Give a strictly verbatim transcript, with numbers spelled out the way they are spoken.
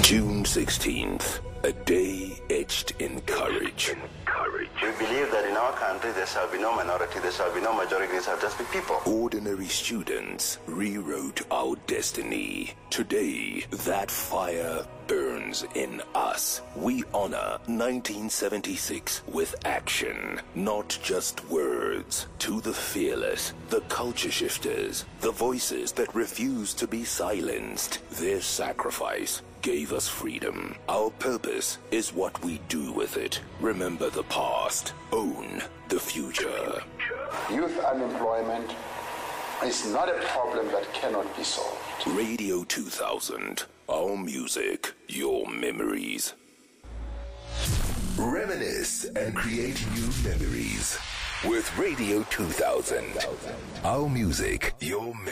June sixteenth, a day etched in courage. We believe that in our country there shall be no minority, there shall be no majority, there shall just be people. Ordinary students rewrote our destiny. Today, that fire burns in us. We honor nineteen seventy-six with action, not just words. To the fearless, the culture shifters, the voices that refuse to be silenced, their sacrifice gave us freedom. Our purpose is what we do with it. Remember the past. Own the future. Youth unemployment is not a problem that cannot be solved. Radio two thousand. Our music, your memories. Reminisce and create new memories with Radio two thousand. Our music, your memories.